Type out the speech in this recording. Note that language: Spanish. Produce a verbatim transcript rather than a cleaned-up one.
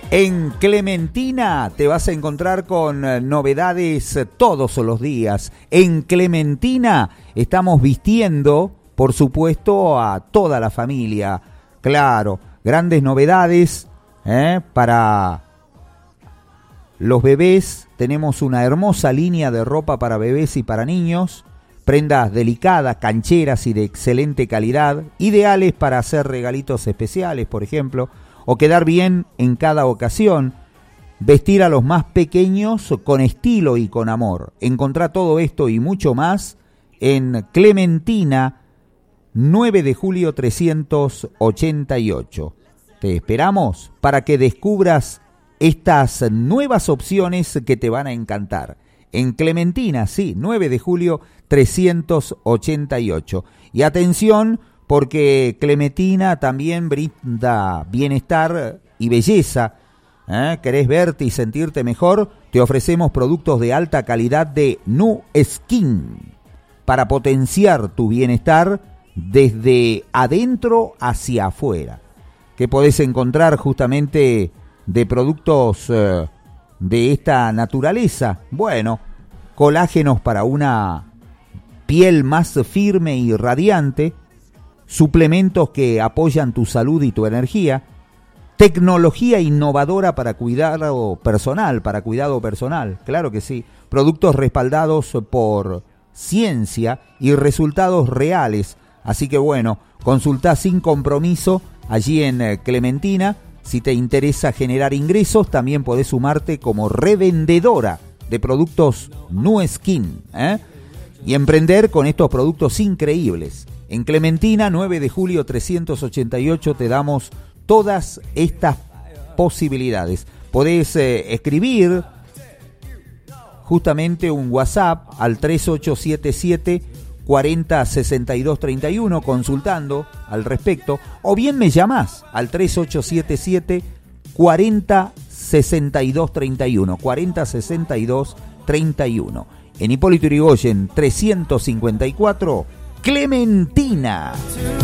En Clementina te vas a encontrar con novedades todos los días. En Clementina estamos vistiendo, por supuesto, a toda la familia. Claro, grandes novedades ¿eh? para los bebés. Tenemos una hermosa línea de ropa para bebés y para niños. Prendas delicadas, cancheras y de excelente calidad. Ideales para hacer regalitos especiales, por ejemplo. O quedar bien en cada ocasión, vestir a los más pequeños con estilo y con amor. Encontrá todo esto y mucho más en Clementina, nueve de julio trescientos ochenta y ocho. Te esperamos para que descubras estas nuevas opciones que te van a encantar. En Clementina, sí, nueve de julio trescientos ochenta y ocho. Y atención, porque Clementina también brinda bienestar y belleza. ¿Eh? ¿Querés verte y sentirte mejor? Te ofrecemos productos de alta calidad de Nu Skin para potenciar tu bienestar desde adentro hacia afuera. ¿Qué podés encontrar justamente de productos eh, de esta naturaleza? Bueno, colágenos para una piel más firme y radiante, suplementos que apoyan tu salud y tu energía, tecnología innovadora para cuidado personal, para cuidado personal, claro que sí, productos respaldados por ciencia y resultados reales, así que bueno, consultá sin compromiso allí en Clementina. Si te interesa generar ingresos, también podés sumarte como revendedora de productos Nu Skin, ¿eh? y emprender con estos productos increíbles. En Clementina, nueve de julio trescientos ochenta y ocho, te damos todas estas posibilidades. Podés eh, escribir justamente un WhatsApp al tres ocho siete siete, cuarenta, sesenta y dos, treinta y uno consultando al respecto, o bien me llamás al tres ocho siete siete, cuarenta, sesenta y dos, treinta y uno, cuarenta, sesenta y dos, treinta y uno. En Hipólito Yrigoyen trescientos cincuenta y cuatro, Clementina.